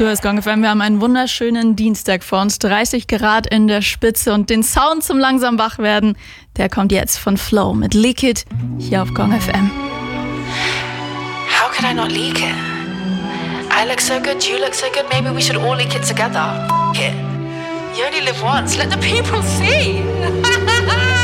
Du hörst Gong FM, wir haben einen wunderschönen Dienstag vor uns, 30 Grad in der Spitze und den Sound zum langsam Wachwerden, der kommt jetzt von Flow mit Leak It hier auf Gong FM. How could I not leak it? I look so good, you look so good, maybe we should all leak it together. F*** it. You only live once, let the people see.